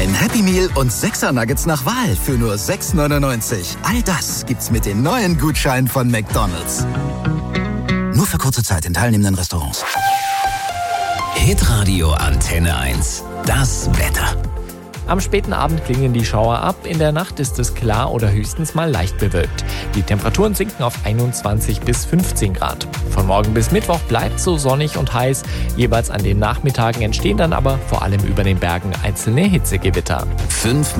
Ein Happy Meal und 6er Nuggets nach Wahl für nur 6,99. All das gibt's mit den neuen Gutscheinen von McDonald's. Nur für kurze Zeit in teilnehmenden Restaurants. Hitradio Antenne 1. Das Wetter. Am späten Abend klingen die Schauer ab. In der Nacht ist es klar oder höchstens mal leicht bewölkt. Die Temperaturen sinken auf 21 bis 15 Grad. Von morgen bis Mittwoch bleibt so sonnig und heiß. Jeweils an den Nachmittagen entstehen dann aber vor allem über den Bergen einzelne Hitzegewitter. 5